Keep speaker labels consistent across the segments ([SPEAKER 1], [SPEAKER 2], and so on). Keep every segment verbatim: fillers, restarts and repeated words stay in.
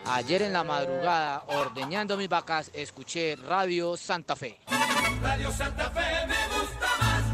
[SPEAKER 1] Ayer en la madrugada, ordeñando mis vacas, escuché Radio Santa Fe.
[SPEAKER 2] Radio Santa Fe me gusta más.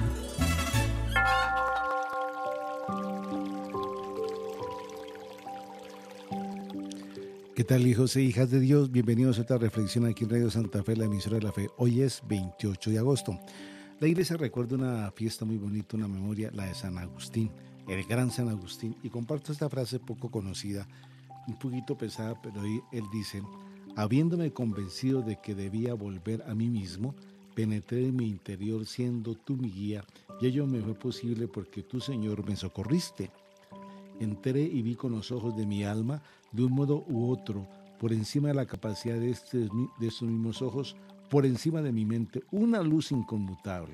[SPEAKER 3] ¿Qué tal, hijos e hijas de Dios? Bienvenidos a otra reflexión aquí en Radio Santa Fe, la emisora de la fe. Hoy es veintiocho de agosto. La iglesia recuerda una fiesta muy bonita, una memoria, la de San Agustín, el gran San Agustín. Y comparto esta frase poco conocida, un poquito pesada, pero hoy él dice: habiéndome convencido de que debía volver a mí mismo, penetré en mi interior siendo tú mi guía, y ello me fue posible porque tú, Señor, me socorriste. Entré y vi con los ojos de mi alma, de un modo u otro, por encima de la capacidad de, este, de estos mismos ojos, por encima de mi mente, una luz inconmutable.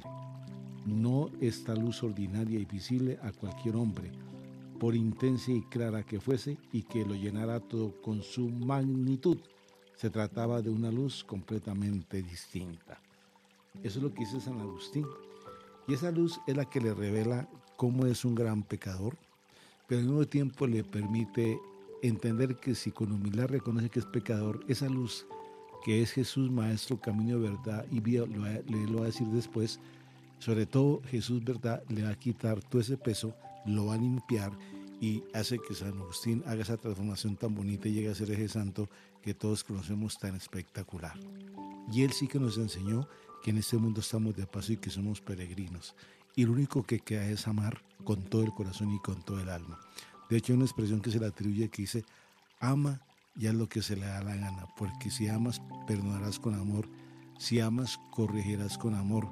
[SPEAKER 3] No esta luz ordinaria y visible a cualquier hombre, por intensa y clara que fuese, y que lo llenara todo con su magnitud. Se trataba de una luz completamente distinta. Eso es lo que dice San Agustín. Y esa luz es la que le revela cómo es un gran pecador, pero al mismo tiempo le permite entender que si con humildad reconoce que es pecador, esa luz que es Jesús, maestro, camino, verdad y vida, lo, le lo va a decir después, sobre todo Jesús, verdad, le va a quitar todo ese peso, lo va a limpiar y hace que San Agustín haga esa transformación tan bonita y llegue a ser ese santo que todos conocemos tan espectacular. Y él sí que nos enseñó que en este mundo estamos de paso y que somos peregrinos. Y lo único que queda es amar con todo el corazón y con todo el alma. De hecho, hay una expresión que se le atribuye que dice: ama y haz lo que se le da la gana, porque si amas, perdonarás con amor, si amas, corregirás con amor,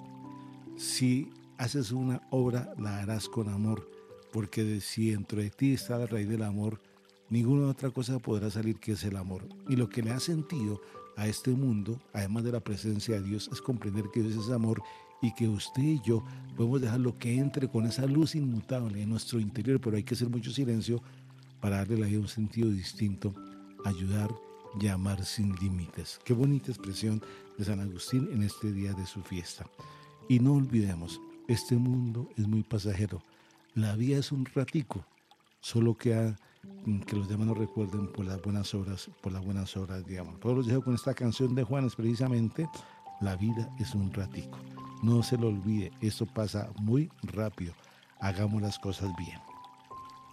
[SPEAKER 3] si haces una obra, la harás con amor, porque de, si dentro de ti está la raíz del amor, ninguna otra cosa podrá salir que es el amor. Y lo que le ha sentido a este mundo, además de la presencia de Dios, es comprender que Dios es amor y que usted y yo podemos dejarlo que entre con esa luz inmutable en nuestro interior, pero hay que hacer mucho silencio para darle a la vida un sentido distinto, ayudar y amar sin límites. Qué bonita expresión de San Agustín en este día de su fiesta. Y no olvidemos, este mundo es muy pasajero, la vida es un ratico, solo queda que los demás nos recuerden por las buenas obras, por las buenas obras de amor. Todos los dejo con esta canción de Juanes, precisamente: la vida es un ratico. No se lo olvide, esto pasa muy rápido. Hagamos las cosas bien.